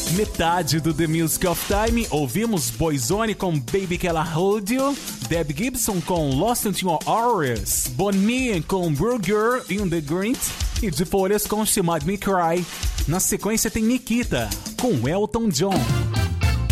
Metade do The Music of Time, ouvimos Boyzone com Baby Can I Hold You, Deb Gibson com Lost in Your Hours, Bon Me com Burger in the Green e de Folhas com She Made Me Cry. Na sequência tem Nikita com Elton John.